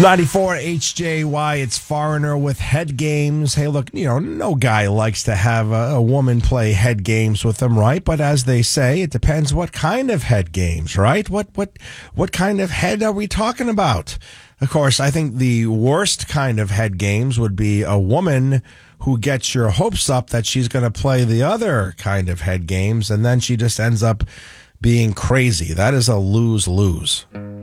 94 HJY, it's Foreigner with Head Games. Hey, look, no guy likes to have a woman play head games with them, right? But as they say, it depends what kind of head games, right? What kind of head are we talking about? Of course, I think the worst kind of head games would be a woman who gets your hopes up that she's going to play the other kind of head games, and then she just ends up being crazy. That is a lose-lose.